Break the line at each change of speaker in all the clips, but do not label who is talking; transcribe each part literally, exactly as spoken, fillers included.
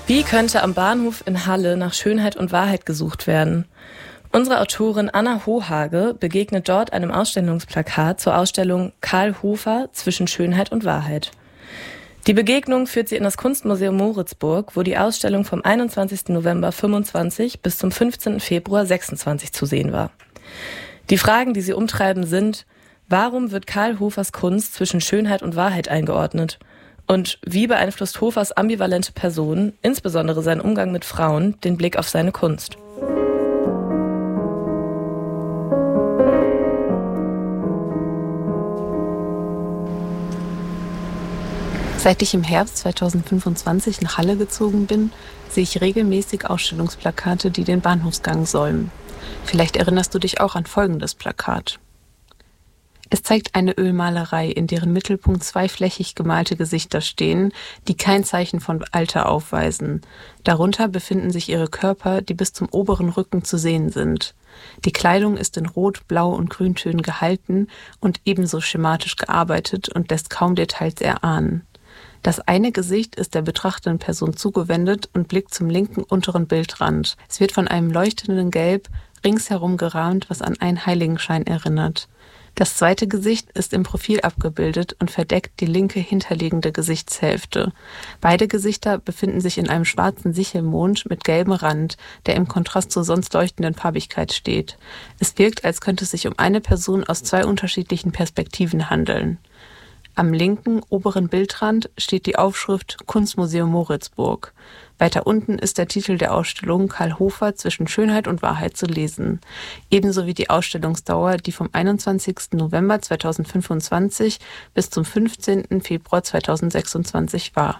Wie könnte am Bahnhof in Halle nach Schönheit und Wahrheit gesucht werden? Unsere Autorin Anna Hohage begegnet dort einem Ausstellungsplakat zur Ausstellung Karl Hofer zwischen Schönheit und Wahrheit. Die Begegnung führt sie in das Kunstmuseum Moritzburg, wo die Ausstellung vom einundzwanzigsten November fünfundzwanzig bis zum fünfzehnten Februar sechsundzwanzig zu sehen war. Die Fragen, die sie umtreiben, sind: Warum wird Karl Hofers Kunst zwischen Schönheit und Wahrheit eingeordnet? Und wie beeinflusst Hofers ambivalente Person, insbesondere sein Umgang mit Frauen, den Blick auf seine Kunst?
Seit ich im Herbst zweitausendfünfundzwanzig nach Halle gezogen bin, sehe ich regelmäßig Ausstellungsplakate, die den Bahnhofsgang säumen. Vielleicht erinnerst du dich auch an folgendes Plakat. Es zeigt eine Ölmalerei, in deren Mittelpunkt zwei flächig gemalte Gesichter stehen, die kein Zeichen von Alter aufweisen. Darunter befinden sich ihre Körper, die bis zum oberen Rücken zu sehen sind. Die Kleidung ist in Rot-, Blau- und Grüntönen gehalten und ebenso schematisch gearbeitet und lässt kaum Details erahnen. Das eine Gesicht ist der betrachtenden Person zugewendet und blickt zum linken unteren Bildrand. Es wird von einem leuchtenden Gelb ringsherum gerahmt, was an einen Heiligenschein erinnert. Das zweite Gesicht ist im Profil abgebildet und verdeckt die linke hinterliegende Gesichtshälfte. Beide Gesichter befinden sich in einem schwarzen Sichelmond mit gelbem Rand, der im Kontrast zur sonst leuchtenden Farbigkeit steht. Es wirkt, als könnte es sich um eine Person aus zwei unterschiedlichen Perspektiven handeln. Am linken oberen Bildrand steht die Aufschrift Kunstmuseum Moritzburg. Weiter unten ist der Titel der Ausstellung Karl Hofer zwischen Schönheit und Wahrheit zu lesen. Ebenso wie die Ausstellungsdauer, die vom einundzwanzigsten November zweitausendfünfundzwanzig bis zum fünfzehnten Februar zweitausendsechsundzwanzig war.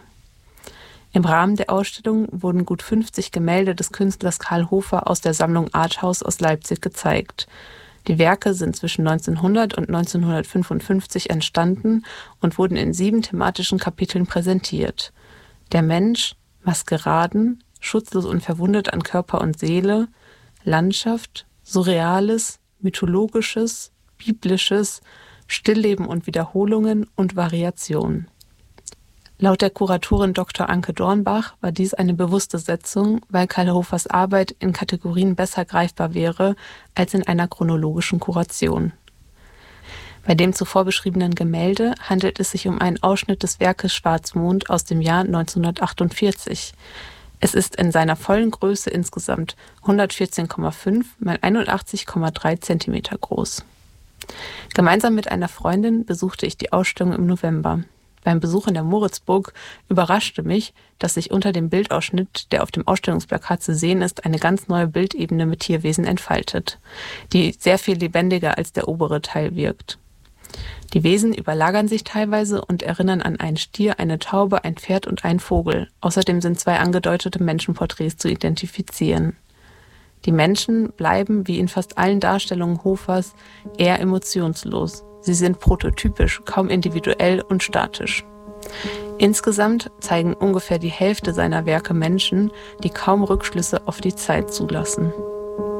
Im Rahmen der Ausstellung wurden gut fünfzig Gemälde des Künstlers Karl Hofer aus der Sammlung Arthaus aus Leipzig gezeigt. Die Werke sind zwischen neunzehnhundert und neunzehnhundertfünfundfünfzig entstanden und wurden in sieben thematischen Kapiteln präsentiert. Der Mensch, Maskeraden, schutzlos und verwundet an Körper und Seele, Landschaft, Surreales, Mythologisches, Biblisches, Stillleben und Wiederholungen und Variation. Laut der Kuratorin Doktor Anke Dornbach war dies eine bewusste Setzung, weil Karl Hofers Arbeit in Kategorien besser greifbar wäre als in einer chronologischen Kuration. Bei dem zuvor beschriebenen Gemälde handelt es sich um einen Ausschnitt des Werkes Schwarzmond aus dem Jahr neunzehnhundertachtundvierzig. Es ist in seiner vollen Größe insgesamt hundertvierzehn Komma fünf mal einundachtzig Komma drei Zentimeter groß. Gemeinsam mit einer Freundin besuchte ich die Ausstellung im November. Beim Besuch in der Moritzburg überraschte mich, dass sich unter dem Bildausschnitt, der auf dem Ausstellungsplakat zu sehen ist, eine ganz neue Bildebene mit Tierwesen entfaltet, die sehr viel lebendiger als der obere Teil wirkt. Die Wesen überlagern sich teilweise und erinnern an einen Stier, eine Taube, ein Pferd und einen Vogel. Außerdem sind zwei angedeutete Menschenporträts zu identifizieren. Die Menschen bleiben, wie in fast allen Darstellungen Hofers, eher emotionslos. Sie sind prototypisch, kaum individuell und statisch. Insgesamt zeigen ungefähr die Hälfte seiner Werke Menschen, die kaum Rückschlüsse auf die Zeit zulassen.